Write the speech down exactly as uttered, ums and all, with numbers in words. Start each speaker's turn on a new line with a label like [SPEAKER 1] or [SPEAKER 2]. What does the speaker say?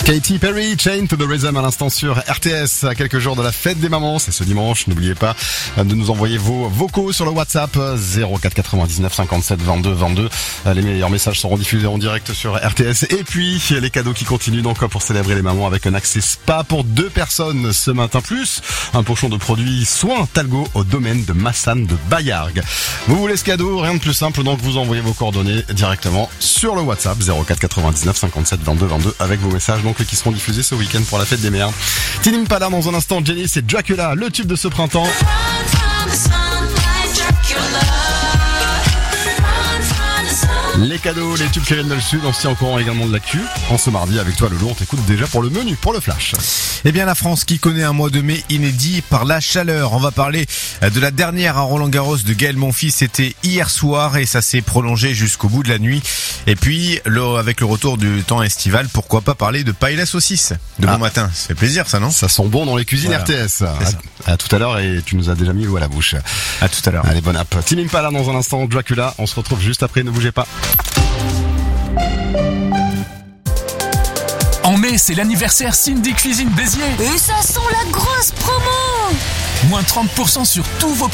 [SPEAKER 1] Katy Perry, Chain to the Rhythm à l'instant sur R T S, à quelques jours de la fête des mamans, c'est ce dimanche. N'oubliez pas de nous envoyer vos vocaux sur le WhatsApp zéro quatre quatre-vingt-dix-neuf cinquante-sept vingt-deux vingt-deux. Les meilleurs messages seront diffusés en direct sur R T S. Et puis les cadeaux qui continuent donc pour célébrer les mamans avec un accès spa pour deux personnes ce matin, plus un pochon de produits soins Talgo au domaine de Massane de Bayargues. Vous voulez ce cadeau, rien de plus simple, donc vous envoyez vos coordonnées directement sur le WhatsApp zéro quatre quatre-vingt-dix-neuf cinquante-sept vingt-deux vingt-deux avec vos messages donc qui seront diffusés ce week-end pour la fête des mères. Tini Impala dans un instant, Jenny, c'est Dracula, le tube de ce printemps. Les cadeaux, les tubes qui viennent dans le sud, on se tient au courant également de l'actu. En ce mardi avec toi Loulou, on t'écoute déjà pour le menu, pour le flash.
[SPEAKER 2] Eh bien la France qui connaît un mois de mai inédit par la chaleur. On va parler de la dernière à Roland-Garros de Gaël Monfils, c'était hier soir et ça s'est prolongé jusqu'au bout de la nuit. Et puis le, avec le retour du temps estival, pourquoi pas parler de paille la saucisse de ah. bon matin. Ça fait plaisir ça, non?
[SPEAKER 1] Ça sent bon dans les cuisines voilà. R T S. À, à tout à l'heure, et tu nous as déjà mis l'eau à la bouche.
[SPEAKER 2] À tout à l'heure.
[SPEAKER 1] Allez, bon app. Tini Impala dans un instant, Dracula. On se retrouve juste après, ne bougez pas.
[SPEAKER 3] En mai, c'est l'anniversaire Cindy Cuisine Béziers.
[SPEAKER 4] Et ça sent la grosse promo!
[SPEAKER 3] Moins trente pour cent sur tous vos